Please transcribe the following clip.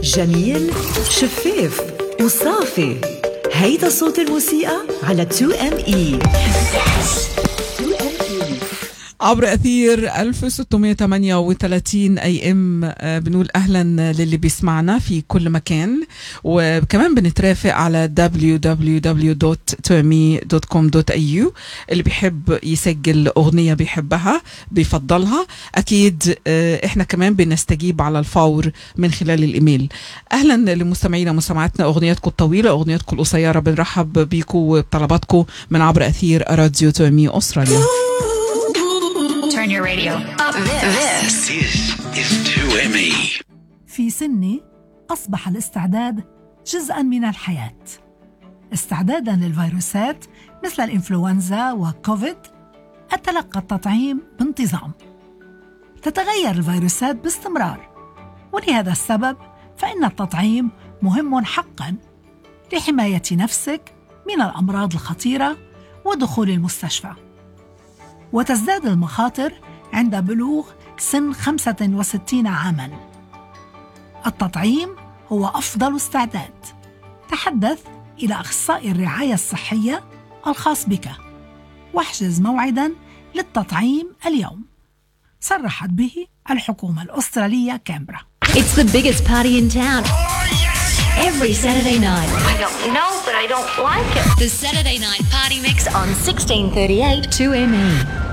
جميل، شفاف وصافي. هيدا صوت الموسيقى على 2ME. عبر أثير 1638 AM. بنقول أهلا للي بيسمعنا في كل مكان، وكمان بنترافق على www.2me.com.au. اللي بيحب يسجل أغنية بيحبها بيفضلها أكيد إحنا كمان بنستجيب على الفور من خلال الإيميل. أهلا لمستمعينا ومستمعاتنا، أغنياتكم الطويلة أغنياتكم القصيرة بنرحب بيكم وبطلباتكم من عبر أثير راديو 2ME أستراليا. Turn your radio up. This is 2ME. في سني أصبح الاستعداد جزءاً من الحياة. استعداداً للفيروسات مثل الإنفلونزا وكوفيد، أتلقى التطعيم بانتظام. تتغير الفيروسات باستمرار، ولهذا السبب فإن التطعيم مهم حقاً لحماية نفسك من الأمراض الخطيرة ودخول المستشفى. وتزداد المخاطر عند بلوغ سن 65 عاماً. التطعيم هو أفضل استعداد. تحدث إلى أخصائي الرعاية الصحية الخاص بك واحجز موعداً للتطعيم اليوم. صرحت به الحكومة الأسترالية كامبرا. It's the biggest party in town. Every Saturday night. I don't know, but I don't like it. The Saturday Night Party Mix on 1638 2ME.